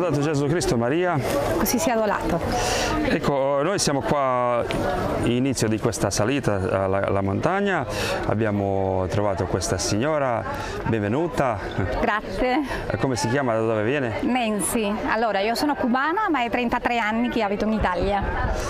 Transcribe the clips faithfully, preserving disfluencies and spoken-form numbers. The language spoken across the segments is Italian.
lodato Gesù Cristo, Maria. Così sia adorato. Ecco, noi siamo qua all'inizio di questa salita alla, alla montagna, abbiamo trovato questa signora, benvenuta. Grazie. Come si chiama, da dove viene? Nancy. Allora, io sono cubana, ma è trentatré anni che abito in Italia.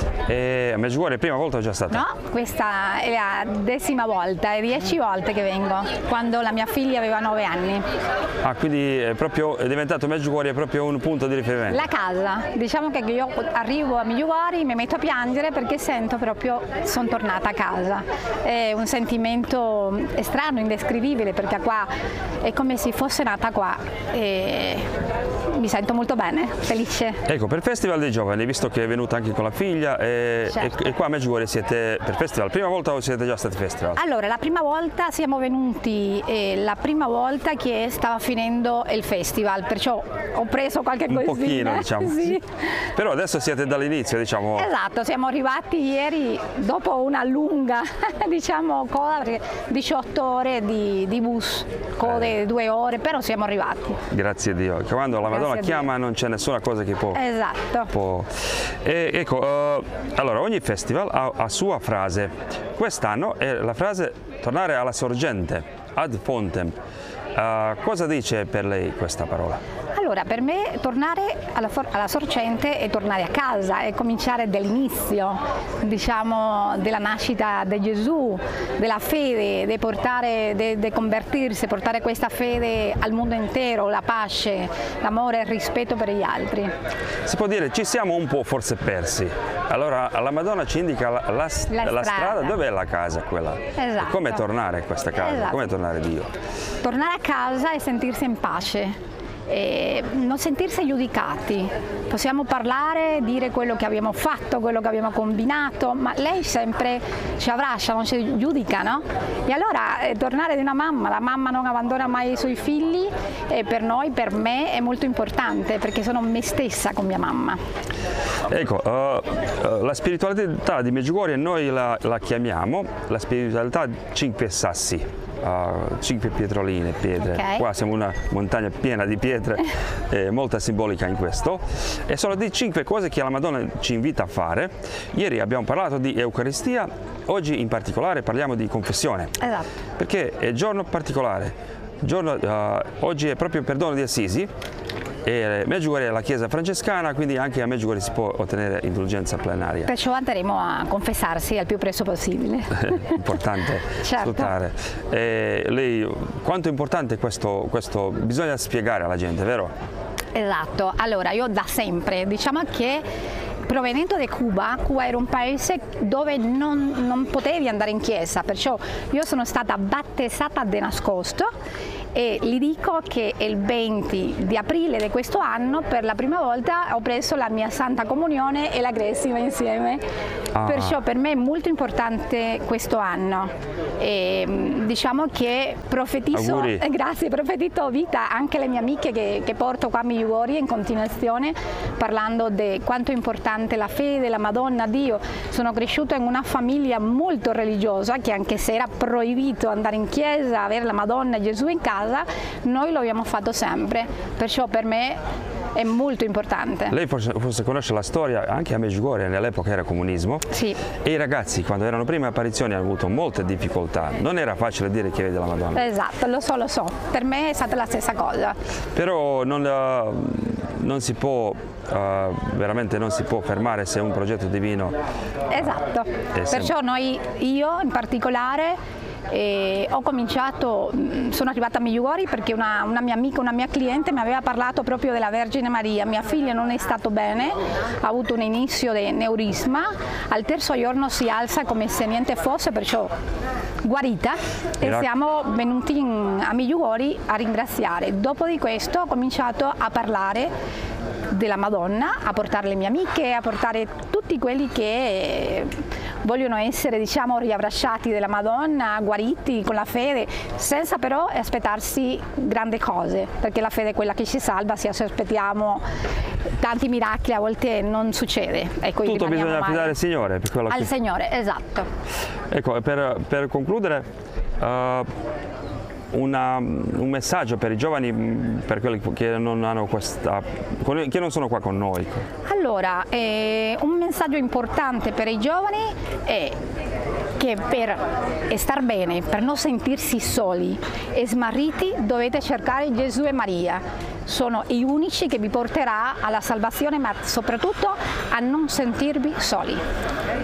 E a Medjugorje è la prima volta o già stata? No, questa è la decima volta, è dieci volte che vengo, quando la mia figlia aveva nove anni. Ah, quindi è proprio è diventato Medjugorje è proprio un punto di riferimento? La casa, diciamo che io arrivo a Medjugorje, mi metto a piangere perché sento proprio, sono tornata a casa. È un sentimento strano, indescrivibile, perché qua è come se fossi nata qua e mi sento molto bene, felice. Ecco, per Festival dei Giovani, visto che è venuta anche con la figlia, e, certo. e, e qua a Medjugorje siete per Festival, prima volta o siete già stati Festival? Allora, la prima volta siamo venuti, eh, la prima volta che stava finendo il Festival, perciò ho preso qualche un cosina. Un pochino, diciamo. Sì. Però adesso siete dall'inizio, diciamo. Esatto, siamo arrivati ieri dopo una lunga, diciamo, coda, perché diciotto ore di, di bus, code eh. due ore, però siamo arrivati. Grazie a Dio, che quando la Madonna chiama non c'è nessuna cosa che può... Esatto. Può... E, ecco, uh, allora ogni festival ha, ha sua frase. Quest'anno è la frase tornare alla sorgente, ad fontem. Uh, cosa dice per lei questa parola? Allora, per me tornare alla, alla sorgente è tornare a casa, è cominciare dall'inizio, diciamo, della nascita di Gesù, della fede, di portare, di convertirsi, portare questa fede al mondo intero, la pace, l'amore e il rispetto per gli altri. Si può dire, ci siamo un po' forse persi. Allora, la Madonna ci indica la, la, la, strada. la strada, dov'è la casa quella? Esatto. Come tornare a questa casa, esatto. come tornare a Dio? Tornare a casa e sentirsi in pace. E non sentirsi giudicati, possiamo parlare, dire quello che abbiamo fatto, quello che abbiamo combinato, ma lei sempre ci abbraccia, non ci giudica, no? E allora eh, tornare di una mamma, la mamma non abbandona mai i suoi figli e per noi, per me è molto importante perché sono me stessa con mia mamma. Ecco, uh, uh, la spiritualità di Medjugorje noi la, la chiamiamo la spiritualità cinque sassi. Uh, cinque pietroline, pietre. Okay. Qua siamo una montagna piena di pietre, eh, molta simbolica in questo. E sono di cinque cose che la Madonna ci invita a fare. Ieri abbiamo parlato di Eucaristia, oggi in particolare parliamo di confessione. Esatto. Perché è giorno particolare. Giorno, uh, oggi è proprio il perdono di Assisi. E Medjugorje è la chiesa francescana, quindi anche a Medjugorje si può ottenere indulgenza plenaria. Perciò andremo a confessarsi al più presto possibile. Importante certo. sfruttare. E lei, quanto è importante questo, questo, bisogna spiegare alla gente, vero? Esatto, allora io da sempre, diciamo che provenendo da Cuba, Cuba era un paese dove non, non potevi andare in chiesa, perciò io sono stata battezzata di nascosto e gli dico che il venti di aprile di questo anno per la prima volta ho preso la mia Santa Comunione e la Cresima insieme, ah. perciò per me è molto importante questo anno e diciamo che profetizzo, eh, grazie, profetizzo vita anche alle mie amiche che, che porto qua a Medjugorje in continuazione parlando di quanto è importante la fede, la Madonna, Dio. Sono cresciuta in una famiglia molto religiosa che anche se era proibito andare in chiesa, avere la Madonna e Gesù in casa, noi lo abbiamo fatto sempre, perciò per me è molto importante. Lei forse, forse conosce la storia, anche a Medjugorje nell'epoca era comunismo, sì. e i ragazzi quando erano prime apparizioni hanno avuto molte difficoltà, non era facile dire che vede la Madonna. Esatto, lo so, lo so, per me è stata la stessa cosa. Però non, uh, non si può, uh, veramente non si può fermare se è un progetto divino. Esatto, perciò noi, io in particolare, E ho cominciato, sono arrivata a Medjugorje perché una, una mia amica, una mia cliente mi aveva parlato proprio della Vergine Maria. Mia figlia non è stato bene, ha avuto un inizio di neurisma, al terzo giorno si alza come se niente fosse, perciò guarita e siamo venuti in, a Medjugorje a ringraziare. Dopo di questo ho cominciato a parlare della Madonna, a portare le mie amiche, a portare tutti quelli che vogliono essere, diciamo, riabbracciati dalla Madonna, guariti con la fede, senza però aspettarsi grandi cose, perché la fede è quella che ci salva, se aspettiamo tanti miracoli a volte non succede. Ecco, tutto bisogna affidare al Signore. Per quello al che... Signore, esatto. Ecco, per, per concludere, uh, una, un messaggio per i giovani, per quelli che non hanno questa, che non sono qua con noi? Allora, eh, un messaggio importante per i giovani è che per star bene, per non sentirsi soli e smarriti, dovete cercare Gesù e Maria. Sono gli unici che vi porterà alla salvazione, ma soprattutto a non sentirvi soli.